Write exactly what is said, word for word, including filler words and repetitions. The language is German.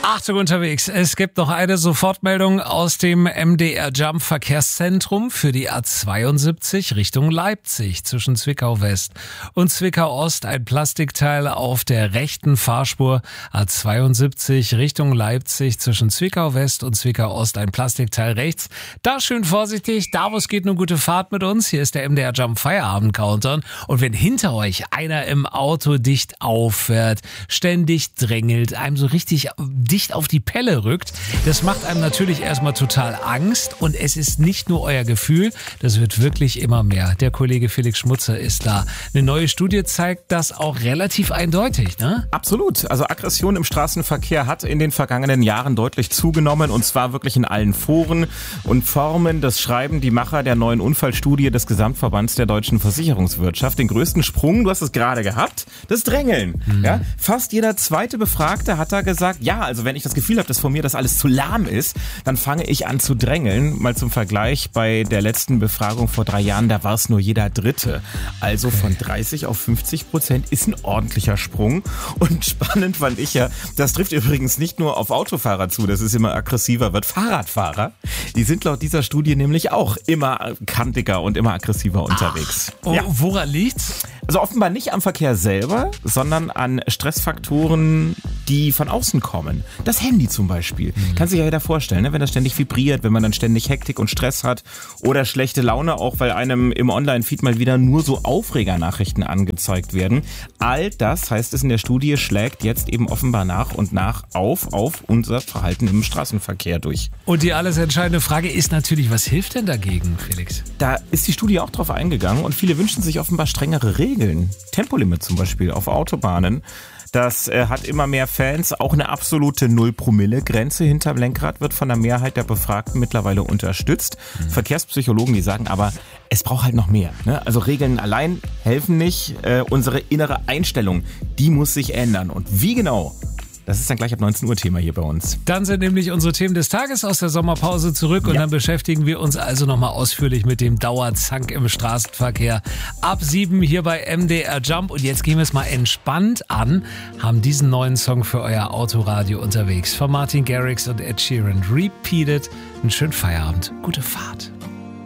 Achtung unterwegs, es gibt noch eine Sofortmeldung aus dem M D R Jump Verkehrszentrum für die A zweiundsiebzig Richtung Leipzig zwischen Zwickau West und Zwickau Ost. Ein Plastikteil auf der rechten Fahrspur A zweiundsiebzig Richtung Leipzig zwischen Zwickau West und Zwickau Ost. Ein Plastikteil rechts. Da schön vorsichtig, da wo es geht, eine gute Fahrt mit uns. Hier ist der M D R Jump Feierabend Countdown. Und wenn hinter euch einer im Auto dicht auffährt, ständig drängelt, einem so richtig dicht auf die Pelle rückt, das macht einem natürlich erstmal total Angst und es ist nicht nur euer Gefühl, das wird wirklich immer mehr. Der Kollege Felix Schmutzer ist da. Eine neue Studie zeigt das auch relativ eindeutig, ne? Absolut. Also Aggression im Straßenverkehr hat in den vergangenen Jahren deutlich zugenommen und zwar wirklich in allen Foren und Formen. Das schreiben die Macher der neuen Unfallstudie des Gesamtverbands der deutschen Versicherungswirtschaft. Den größten Sprung, du hast es gerade gehabt, das Drängeln. Mhm. Ja, fast jeder zweite Befragte hat da gesagt, ja, also wenn ich das Gefühl habe, dass von mir das alles zu lahm ist, dann fange ich an zu drängeln. Mal zum Vergleich, bei der letzten Befragung vor drei Jahren, da war es nur jeder Dritte. Also von dreißig auf fünfzig Prozent ist ein ordentlicher Sprung. Und spannend fand ich ja, das trifft übrigens nicht nur auf Autofahrer zu, dass es immer aggressiver wird. Fahrradfahrer, die sind laut dieser Studie nämlich auch immer kantiger und immer aggressiver unterwegs. Ach, ja. Woran liegt's? Also offenbar nicht am Verkehr selber, sondern an Stressfaktoren, die von außen kommen. Das Handy zum Beispiel. Mhm. Kann sich ja jeder vorstellen, ne? Wenn das ständig vibriert, wenn man dann ständig Hektik und Stress hat oder schlechte Laune, auch weil einem im Online-Feed mal wieder nur so Aufregernachrichten angezeigt werden. All das, heißt es in der Studie, schlägt jetzt eben offenbar nach und nach auf, auf unser Verhalten im Straßenverkehr durch. Und die alles entscheidende Frage ist natürlich, was hilft denn dagegen, Felix? Da ist die Studie auch drauf eingegangen und viele wünschen sich offenbar strengere Regeln. Tempolimit zum Beispiel auf Autobahnen. Das äh, hat immer mehr Fans. Auch eine absolute Null-Promille-Grenze hinterm Lenkrad wird von der Mehrheit der Befragten mittlerweile unterstützt. Mhm. Verkehrspsychologen, die sagen aber, es braucht halt noch mehr. Ne? Also Regeln allein helfen nicht. Äh, unsere innere Einstellung, die muss sich ändern. Und wie genau? Das ist dann gleich ab neunzehn Uhr Thema hier bei uns. Dann sind nämlich unsere Themen des Tages aus der Sommerpause zurück und ja. Dann beschäftigen wir uns also nochmal ausführlich mit dem Dauerzank im Straßenverkehr. Ab sieben hier bei M D R Jump und jetzt gehen wir es mal entspannt an, haben diesen neuen Song für euer Autoradio unterwegs von Martin Garrix und Ed Sheeran. Repeated. Einen schönen Feierabend. Gute Fahrt.